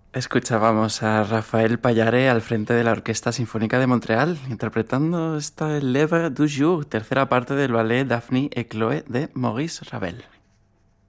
Escuchábamos a Rafael Payare al frente de la Orquesta Sinfónica de Montreal, interpretando esta L'Œuvre du Jour, tercera parte del ballet Daphne et Chloé de Maurice Ravel.